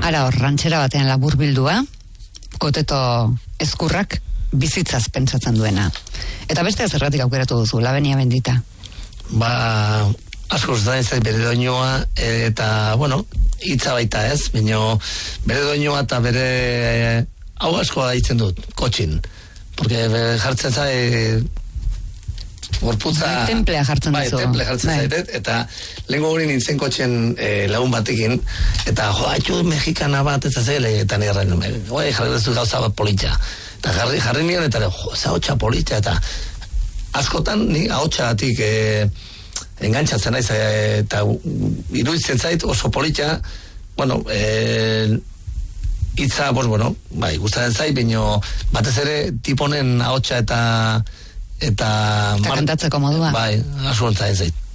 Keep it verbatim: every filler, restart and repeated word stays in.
Ara hor, rantxera batean labur bildua, Koteto Ezkurrak bizitzaz pentsatzen duena. Eta beste zergatik aukeratu duzu, Labenia bendita? Ba, asko gustatzen zait bere doinua, eta, bueno, hitza baita ez, baina bere doinua eta bere hau asko da hitzen dut, kotxin. Porque jartzen zai gorputza... Bai, templea jartzen bai, duzu. Bai, templea jartzen bai. zaitet, eta lehenko guri nintzen kotxen e, lagun batekin, eta jo, haitxu mexikana bat, eta zele, eta nirren, oi, jarri duzu gauza bat politxa. Eta jarri, jarri niren, eta jo, za hotxa politxa, eta askotan, ni ahotxa gatik e, engantzatzen naiz, e, eta iruditzen zait oso politxa, bueno, e, itza, pues bueno, bai, gustatzen zait, baino batez ere tiponen ahotxa eta eta kantatzeko modua. Bai, asko gustatzen zait.